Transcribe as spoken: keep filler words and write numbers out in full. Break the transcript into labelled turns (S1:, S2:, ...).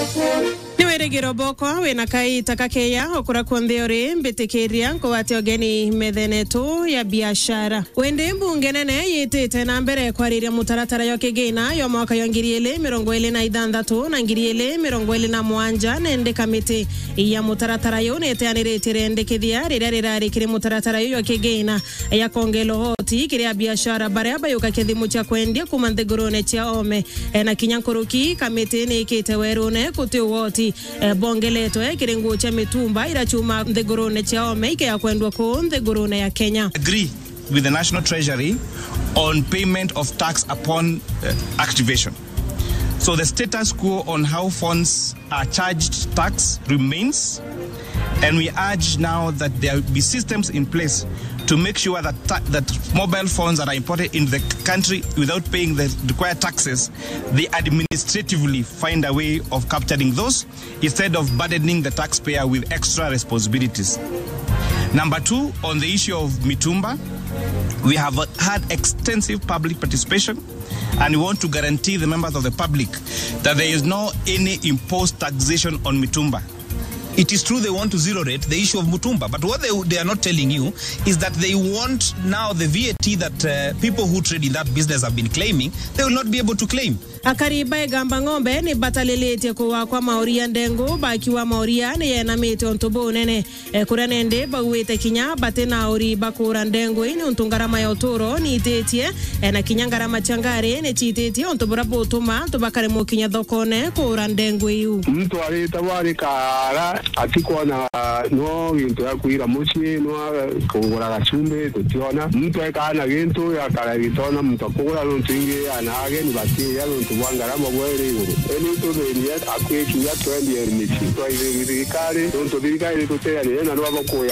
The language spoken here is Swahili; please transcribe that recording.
S1: Niwere giroboko wena kai takakeya okura kondeore mbitekeria ngwate ogeni methenetu ya biashara wende mbunge nene yitete na mbere kwariria mutaratara yo kigina yo mwaka yo ngiri ile mirongo ile na ithandatu na ngiri ile mirongo ile na mwanja nende kamiti ya mutaratara yo neteanirete ndekithia riria rirari kire mutaratara yo kigina ya kongelo hoti kire ya biashara bare bayuka kithimu cha kwendia kuma nthigurune cha ome na kinyankuruki kamiti ni ikite werune kuti woti E, bongeleto e kirengo cha mitumba ira chuma nthigurune cha ome ike ya kwendwa ku nthigurune ya Kenya.
S2: Agree with the National Treasury on payment of tax upon uh, activation. So the status quo on how funds are charged tax remains, and we urge now that there be systems in place to make sure that ta- that mobile phones that are imported in the country without paying the required taxes, they administratively find a way of capturing those instead of burdening the taxpayer with extra responsibilities. Number two, on the issue of Mitumba, we have had extensive public participation, and we want to guarantee the members of the public that there is no any imposed taxation on Mitumba.
S3: It is true they want to zero rate the issue of Mutumba, but what they, they are not telling you is that they want now the V A T that uh, people who trade in that business have been claiming, they will not be able to claim.
S1: Akariba gamba ngombe ni batalelete kuwa kwa mauria ndengu bakiwa mauria ni yena mite ontubu nene e, kuranende bawete kinya batena ori bakura ndengu ini untungarama ya uturo ni itetie e, na kinyangarama changare ni chitetie ontubura botuma tubakare mo kinya dhokone kura ndengu yu
S4: mtu alita wali kara atiko na no gintu ya kuira muci no kugura gachumbe tutiona mtu ekana gintu ya kara gitona mtu kugura ntungi anage ni bati ya wangara mabwere uru eni to the yet akwe kinya twenty years ni to ile ile kare to to ile kare to tell ya na no abako